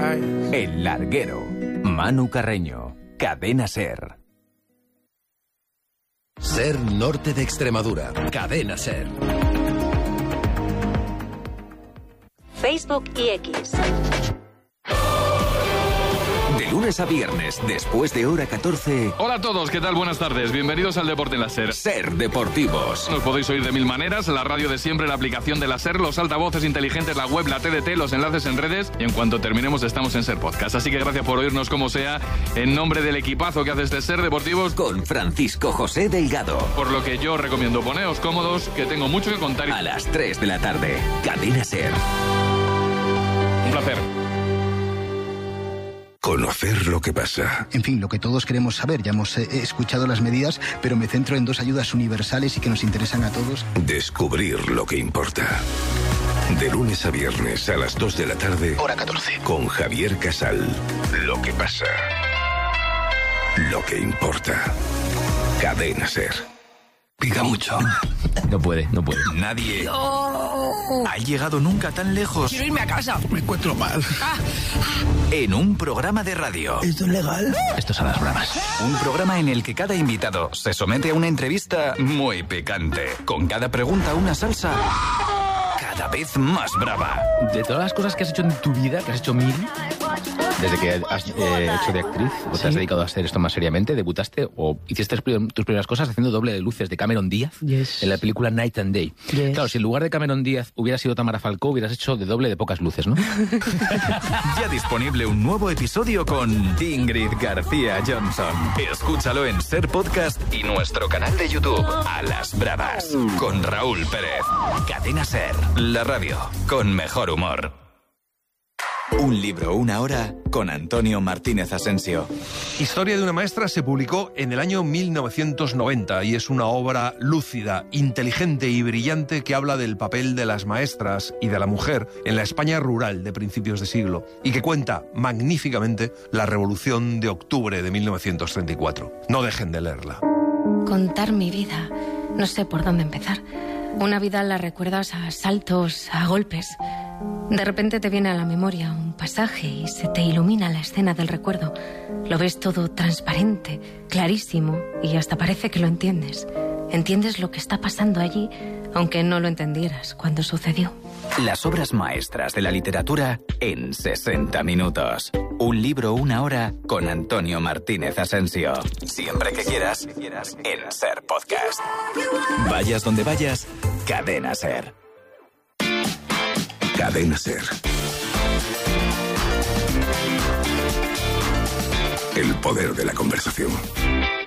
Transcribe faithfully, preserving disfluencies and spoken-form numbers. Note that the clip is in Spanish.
El Larguero. Manu Carreño. Cadena SER. SER Norte de Extremadura. Cadena SER. Facebook y X. De lunes a viernes, después de hora catorce. Hola a todos, ¿qué tal? Buenas tardes. Bienvenidos al Deporte en la SER. SER Deportivos. Nos podéis oír de mil maneras, la radio de siempre, la aplicación de la SER, los altavoces inteligentes, la web, la T D T, los enlaces en redes, y en cuanto terminemos estamos en SER Podcast. Así que gracias por oírnos como sea, en nombre del equipazo que hace este SER Deportivos, con Francisco José Delgado. Por lo que yo recomiendo poneos cómodos, que tengo mucho que contar. A las tres de la tarde, Cadena SER. Un placer. Conocer lo que pasa. En fin, lo que todos queremos saber. Ya hemos eh, escuchado las medidas, pero me centro en dos ayudas universales y que nos interesan a todos. Descubrir lo que importa. De lunes a viernes a las dos de la tarde. Hora catorce. Con Javier Casal. Lo que pasa. Lo que importa. Cadena SER. Pica mucho. No puede, no puede. Nadie no. ha llegado nunca tan lejos. Quiero irme a casa. Me encuentro mal. Ah. En un programa de radio. ¿Esto es legal? Esto es a las bravas. Un programa en el que cada invitado se somete a una entrevista muy picante. Con cada pregunta una salsa cada vez más brava. De todas las cosas que has hecho en tu vida, que has hecho mil, desde que has eh, hecho de actriz, o te has Sí. dedicado a hacer esto más seriamente, debutaste o hiciste tus primeras cosas haciendo doble de luces de Cameron Díaz Yes. en la película Night and Day. Yes. Claro, si en lugar de Cameron Díaz hubiera sido Tamara Falcó, hubieras hecho de doble de pocas luces, ¿no? Ya disponible un nuevo episodio con Ingrid García Johnson. Escúchalo en SER Podcast y nuestro canal de YouTube, A las Bravas, con Raúl Pérez. Cadena SER, la radio con mejor humor. Un libro, una hora, con Antonio Martínez Asensio. Historia de una maestra se publicó en el año mil novecientos noventa y es una obra lúcida, inteligente y brillante que habla del papel de las maestras y de la mujer en la España rural de principios de siglo y que cuenta magníficamente la Revolución de Octubre de mil novecientos treinta y cuatro. No dejen de leerla. Contar mi vida. No sé por dónde empezar. Una vida la recuerdas a saltos, a golpes. De repente te viene a la memoria un pasaje y se te ilumina la escena del recuerdo. Lo ves todo transparente, clarísimo, y hasta parece que lo entiendes. Entiendes lo que está pasando allí, aunque no lo entendieras cuando sucedió. Las obras maestras de la literatura en sesenta minutos. Un libro, una hora, con Antonio Martínez Asensio. Siempre que quieras, en SER Podcast. Vayas donde vayas, Cadena SER. Cadena SER. El poder de la conversación.